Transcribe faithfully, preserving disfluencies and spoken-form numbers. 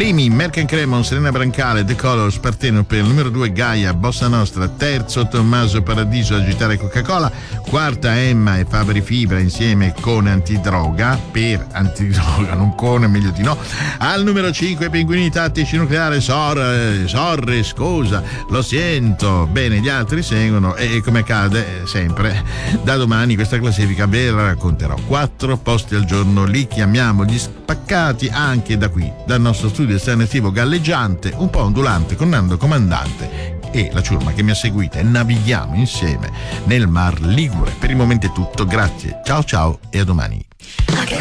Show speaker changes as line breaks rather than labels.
Primi Merck Cremon, Serena Brancale, The Colors, Partenope. Numero due Gaia, Bossa Nostra. Terzo Tommaso Paradiso, Agitare Coca-Cola. Quarta Emma e Fabri Fibra insieme con Antidroga, per Antidroga, non con, meglio di no. Al numero cinque Pinguini Tattici Nucleare, Sor, Sorre, scusa, lo sento. Bene, gli altri seguono e come accade sempre, da domani questa classifica ve la racconterò. Quattro posti al giorno, li chiamiamo gli spaccati, anche da qui, dal nostro studio esterno estivo galleggiante, un po' ondulante, con Nando Comandante e la ciurma che mi ha seguita, e navighiamo insieme nel Mar Ligure. Per il momento è tutto, grazie, ciao ciao e a domani.